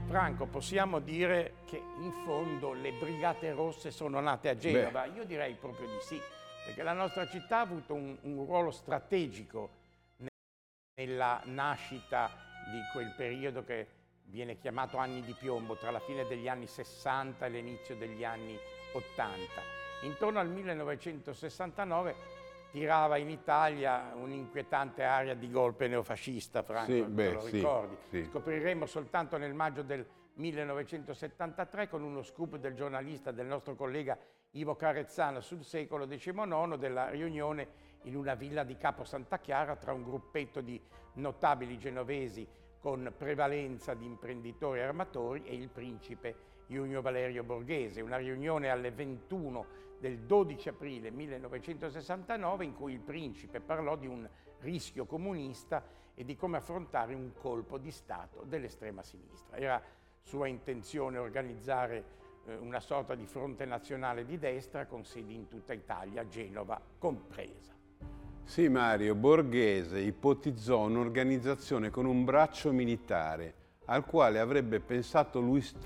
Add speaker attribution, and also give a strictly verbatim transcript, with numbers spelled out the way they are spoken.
Speaker 1: Franco, possiamo dire che in fondo le Brigate Rosse sono nate a Genova? Beh. Io direi proprio di sì, perché la nostra città ha avuto un, un ruolo strategico nella nascita di quel periodo che viene chiamato anni di piombo, tra la fine degli anni sessanta e l'inizio degli anni ottanta. Intorno al millenovecentosessantanove tirava in Italia un'inquietante aria di golpe neofascista, Franco,
Speaker 2: sì,
Speaker 1: te
Speaker 2: beh,
Speaker 1: lo
Speaker 2: sì,
Speaker 1: ricordi?
Speaker 2: Sì.
Speaker 1: Scopriremo soltanto nel maggio del millenovecentosettantatré, con uno scoop del giornalista, del nostro collega Ivo Carezzano sul Secolo diciannove, della riunione in una villa di Capo Santa Chiara tra un gruppetto di notabili genovesi con prevalenza di imprenditori e armatori e il principe Junio Valerio Borghese. Una riunione alle ventuno del dodici aprile millenovecentosessantanove in cui il principe parlò di un rischio comunista e di come affrontare un colpo di Stato dell'estrema sinistra. Era sua intenzione organizzare eh, una sorta di fronte nazionale di destra con sedi in tutta Italia, Genova compresa.
Speaker 2: Sì, Mario, Borghese ipotizzò un'organizzazione con un braccio militare al quale avrebbe pensato lui stesso